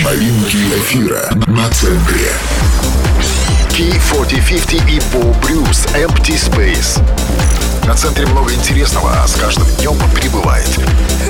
Новинки эфира на центре. Key4050 и Bo Blues Empty Space. На центре много интересного, а с каждым днем прибывает.